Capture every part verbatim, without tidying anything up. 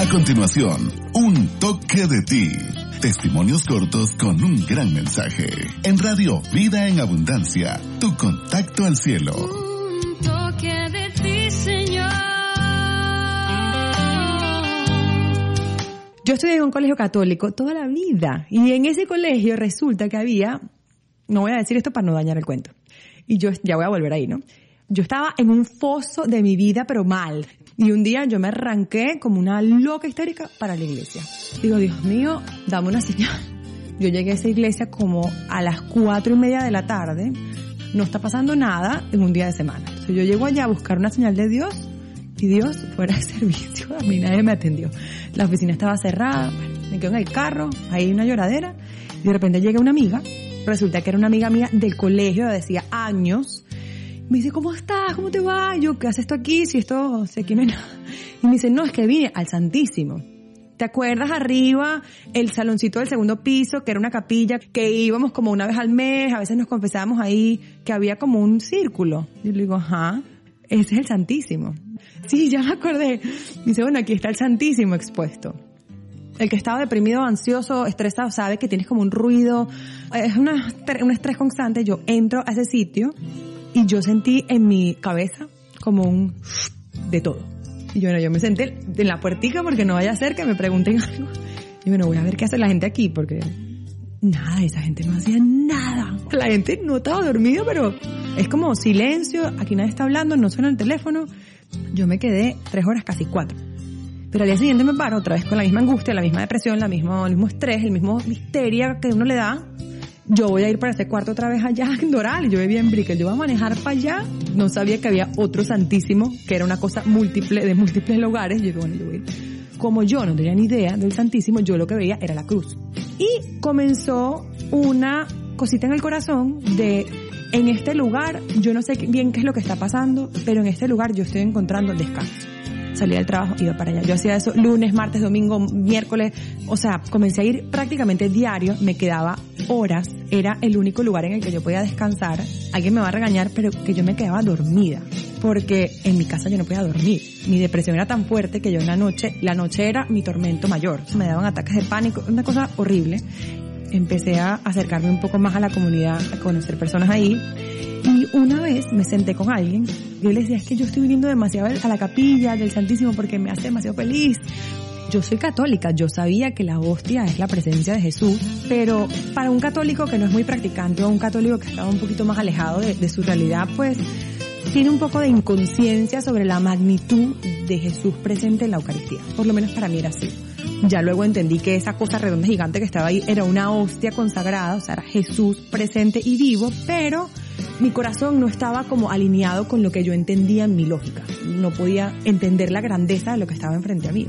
A continuación, un toque de ti. Testimonios cortos con un gran mensaje. En Radio Vida en Abundancia, tu contacto al cielo. Un toque de ti, Señor. Yo estudié en un colegio católico toda la vida. Y en ese colegio resulta que había... No voy a decir esto para no dañar el cuento. Y yo ya voy a volver ahí, ¿no? Yo estaba en un foso de mi vida, pero mal. Y un día yo me arranqué como una loca histérica para la iglesia. Digo, Dios mío, dame una señal. Yo llegué a esa iglesia como a las cuatro y media de la tarde. No está pasando nada en un día de semana. Entonces yo llego allá a buscar una señal de Dios y Dios fuera de servicio. A mí nadie me atendió. La oficina estaba cerrada. Me quedo en el carro, ahí hay una lloradera. Y de repente llega una amiga. Resulta que era una amiga mía del colegio de hacía años. Me dice, ¿cómo estás? ¿Cómo te va? Yo, ¿qué haces esto aquí? Si esto, si aquí no hay nada. Y me dice, no, es que vine al Santísimo. ¿Te acuerdas arriba el saloncito del segundo piso, que era una capilla, que íbamos como una vez al mes, a veces nos confesábamos ahí, que había como un círculo? Yo le digo, ajá, ese es el Santísimo. Sí, ya me acordé. Me dice, bueno, aquí está el Santísimo expuesto. El que estaba deprimido, ansioso, estresado, sabe que tienes como un ruido, es una, un estrés constante. Yo entro a ese sitio y yo sentí en mi cabeza como un de todo. Y yo, bueno, yo me senté en la puertica porque no vaya a ser que me pregunten algo. Y bueno, voy a ver qué hace la gente aquí, porque nada, esa gente no hacía nada. La gente no estaba dormida, pero es como silencio, aquí nadie está hablando, no suena el teléfono. Yo me quedé tres horas, casi cuatro. Pero al día siguiente me paro otra vez con la misma angustia, la misma depresión, la mismo, el mismo estrés, el mismo histeria que uno le da. Yo voy a ir para ese cuarto otra vez allá en Doral. Yo vivía en Brickell. Yo voy a manejar para allá. No sabía que había otro Santísimo, que era una cosa múltiple, de múltiples lugares. Yo dije, bueno, yo voy. Como yo no tenía ni idea del Santísimo, yo lo que veía era la cruz. Y comenzó una cosita en el corazón de, en este lugar, yo no sé bien qué es lo que está pasando, pero en este lugar yo estoy encontrando descanso. Salía del trabajo, iba para allá. Yo hacía eso lunes, martes, domingo, miércoles. O sea, comencé a ir prácticamente diario. Me quedaba horas. Era el único lugar en el que yo podía descansar. Alguien me va a regañar, pero que yo me quedaba dormida. Porque en mi casa yo no podía dormir. Mi depresión era tan fuerte que yo en la noche, la noche era mi tormento mayor. Me daban ataques de pánico, una cosa horrible. Empecé a acercarme un poco más a la comunidad, a conocer personas ahí. Y una vez me senté con alguien, yo le decía, es que yo estoy viniendo demasiado a la capilla del Santísimo porque me hace demasiado feliz. Yo soy católica, yo sabía que la hostia es la presencia de Jesús, pero para un católico que no es muy practicante o un católico que estaba un poquito más alejado de, de su realidad, pues tiene un poco de inconsciencia sobre la magnitud de Jesús presente en la Eucaristía. Por lo menos para mí era así. Ya luego entendí que esa cosa redonda gigante que estaba ahí era una hostia consagrada, o sea, era Jesús presente y vivo, pero mi corazón no estaba como alineado con lo que yo entendía en mi lógica. No podía entender la grandeza de lo que estaba enfrente a mí.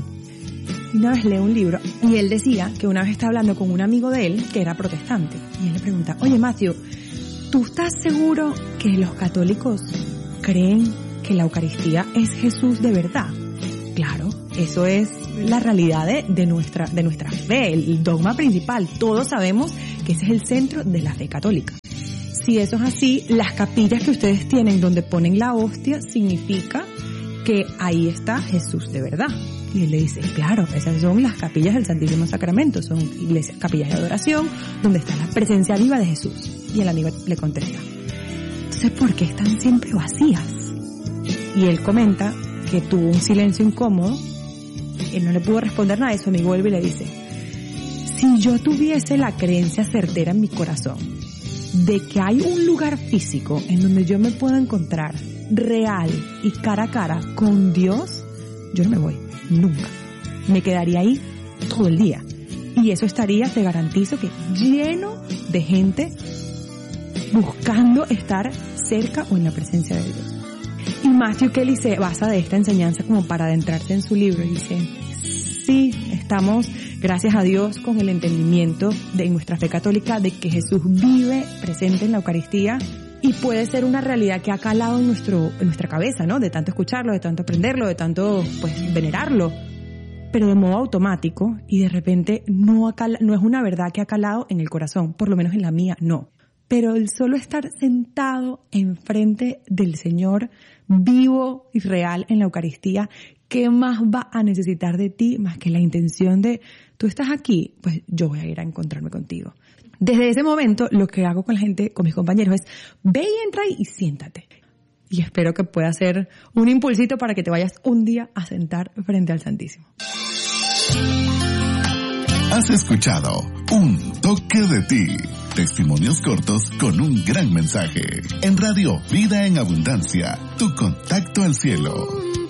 Y una vez leo un libro y él decía que una vez estaba hablando con un amigo de él que era protestante. Y él le pregunta, oye Matthew, ¿tú estás seguro que los católicos creen que la Eucaristía es Jesús de verdad? Claro, eso es la realidad de, de nuestra de nuestra fe, el dogma principal. Todos sabemos que ese es el centro de la fe católica. Si eso es así, las capillas que ustedes tienen donde ponen la hostia significa que ahí está Jesús de verdad. Y él le dice, claro, esas son las capillas del Santísimo Sacramento, son iglesias, capillas de adoración donde está la presencia viva de Jesús. Y el amigo le contesta, entonces, ¿por qué están siempre vacías? Y él comenta que tuvo un silencio incómodo, él no le pudo responder nada, y su amigo vuelve y le dice, si yo tuviese la creencia certera en mi corazón de que hay un lugar físico en donde yo me puedo encontrar real y cara a cara con Dios, yo no me voy, nunca. Me quedaría ahí todo el día. Y eso estaría, te garantizo, que lleno de gente buscando estar cerca o en la presencia de Dios. Y Matthew Kelly se basa de esta enseñanza como para adentrarse en su libro y dice, sí, estamos, gracias a Dios, con el entendimiento de nuestra fe católica de que Jesús vive presente en la Eucaristía y puede ser una realidad que ha calado en nuestro, en nuestra cabeza, ¿no? De tanto escucharlo, de tanto aprenderlo, de tanto, pues, venerarlo, pero de modo automático, y de repente no, ha cal- no es una verdad que ha calado en el corazón, por lo menos en la mía, no. Pero el solo estar sentado enfrente del Señor vivo y real en la Eucaristía ¿qué más va a necesitar de ti más que la intención de, tú estás aquí, pues yo voy a ir a encontrarme contigo? Desde ese momento, lo que hago con la gente, con mis compañeros, es ve y entra y siéntate. Y espero que pueda ser un impulsito para que te vayas un día a sentar frente al Santísimo. Has escuchado Un Toque de Ti. Testimonios cortos con un gran mensaje. En Radio Vida en Abundancia, tu contacto al cielo.